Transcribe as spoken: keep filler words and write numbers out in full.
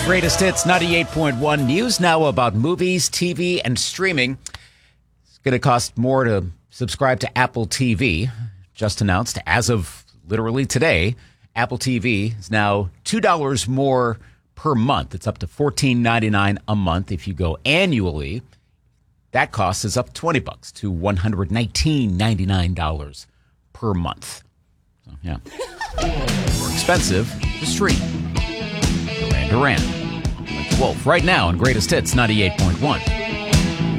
Greatest Hits ninety-eight point one news now about movies, T V, and streaming. It's going to cost more to subscribe to Apple T V. Just announced as of literally today, Apple T V is now two dollars more per month. It's up to fourteen ninety-nine a month. If you go annually, that cost is up twenty bucks to one hundred nineteen ninety-nine dollars per month. So, yeah. More expensive to stream. Duran Duran. Like the Wolf right now on Greatest Hits ninety-eight point one.